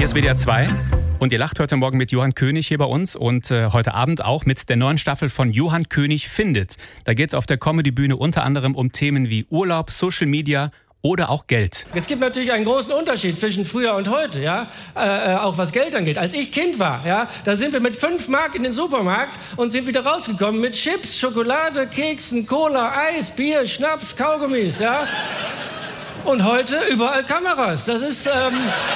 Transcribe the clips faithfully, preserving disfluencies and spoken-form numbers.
Hier ist W D R zwei und ihr lacht heute Morgen mit Johann König hier bei uns und äh, heute Abend auch mit der neuen Staffel von Johann König findet. Da geht es auf der Comedy-Bühne unter anderem um Themen wie Urlaub, Social Media oder auch Geld. Es gibt natürlich einen großen Unterschied zwischen früher und heute, ja, äh, auch was Geld angeht. Als ich Kind war, ja, da sind wir mit fünf Mark in den Supermarkt und sind wieder rausgekommen mit Chips, Schokolade, Keksen, Cola, Eis, Bier, Schnaps, Kaugummis, ja. Und heute überall Kameras. Das ist... Ähm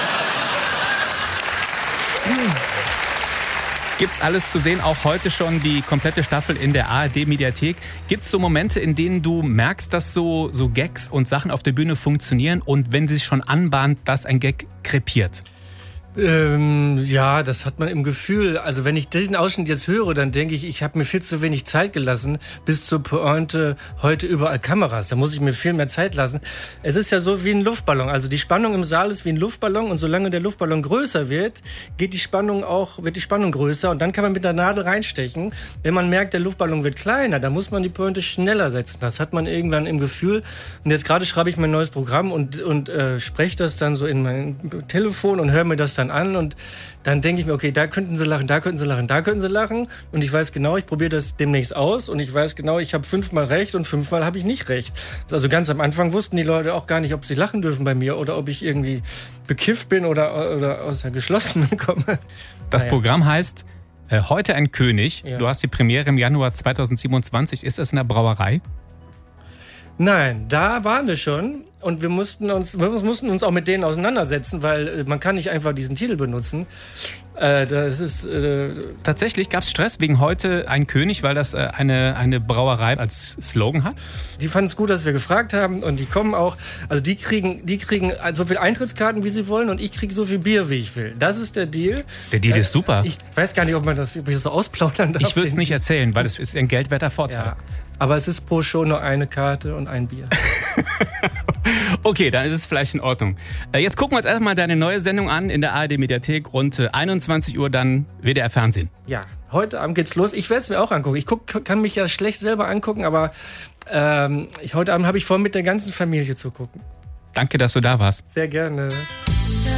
Gibt's alles zu sehen, auch heute schon die komplette Staffel in der A R D-Mediathek. Gibt's so Momente, in denen du merkst, dass so, so Gags und Sachen auf der Bühne funktionieren und wenn sie sich schon anbahnt, dass ein Gag krepiert? Ähm, ja, das hat man im Gefühl. Also wenn ich diesen Ausschnitt jetzt höre, dann denke ich, ich habe mir viel zu wenig Zeit gelassen bis zur Pointe, heute überall Kameras. Da muss ich mir viel mehr Zeit lassen. Es ist ja so wie ein Luftballon. Also die Spannung im Saal ist wie ein Luftballon und solange der Luftballon größer wird, geht die Spannung auch, wird die Spannung größer und dann kann man mit der Nadel reinstechen. Wenn man merkt, der Luftballon wird kleiner, dann muss man die Pointe schneller setzen. Das hat man irgendwann im Gefühl. Und jetzt gerade schreibe ich mein neues Programm und, und äh, spreche das dann so in mein Telefon und höre mir das dann an und dann denke ich mir, okay, da könnten sie lachen, da könnten sie lachen, da könnten sie lachen und ich weiß genau, ich probiere das demnächst aus und ich weiß genau, ich habe fünfmal recht und fünfmal habe ich nicht recht. Also ganz am Anfang wussten die Leute auch gar nicht, ob sie lachen dürfen bei mir oder ob ich irgendwie bekifft bin oder, oder aus der Geschlossenen komme. Das naja. Programm heißt äh, Heute ein König. Ja. Du hast die Premiere im Januar zweitausendsiebenundzwanzig. Ist das in der Brauerei? Nein, da waren wir schon und wir mussten uns, wir mussten uns auch mit denen auseinandersetzen, weil man kann nicht einfach diesen Titel benutzen. Äh, das ist äh Tatsächlich gab es Stress wegen Heute ein König, weil das äh, eine, eine Brauerei als Slogan hat? Die fanden es gut, dass wir gefragt haben und die kommen auch, also die kriegen, die kriegen so viel Eintrittskarten, wie sie wollen und ich kriege so viel Bier, wie ich will. Das ist der Deal. Der Deal äh, ist super. Ich weiß gar nicht, ob man das, ob ich das so ausplaudern darf. Ich würde es nicht erzählen, weil es ist ein geldwerter Vorteil. Ja. Aber es ist pro Show nur eine Karte und ein Bier. Okay, dann ist es vielleicht in Ordnung. Jetzt gucken wir uns erstmal deine neue Sendung an in der A R D-Mediathek. Rund einundzwanzig Uhr dann W D R Fernsehen. Ja, heute Abend geht's los. Ich werde es mir auch angucken. Ich guck, kann mich ja schlecht selber angucken, aber ähm, ich, heute Abend habe ich vor, mit der ganzen Familie zu gucken. Danke, dass du da warst. Sehr gerne.